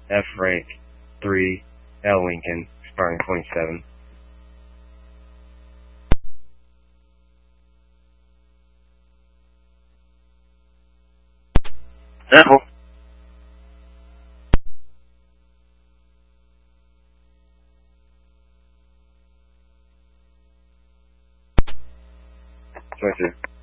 F. Frank, 3, L. Lincoln, expiring 27. Apple. Twenty-two.